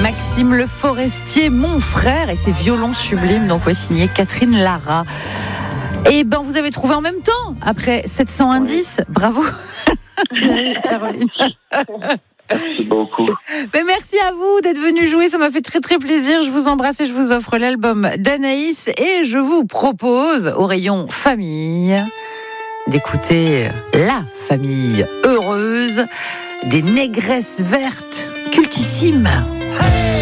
Maxime Le Forestier, mon frère, et ses violons sublimes, donc signé Catherine Lara. Et vous avez trouvé en même temps, après 700 indices. Bravo Thierry, Caroline. Merci beaucoup. Mais merci à vous d'être venu jouer, ça m'a fait très très plaisir. Je vous embrasse et je vous offre l'album d'Anaïs. Et je vous propose, au rayon famille, d'écouter La Famille Heureuse des Négresses Vertes, cultissime.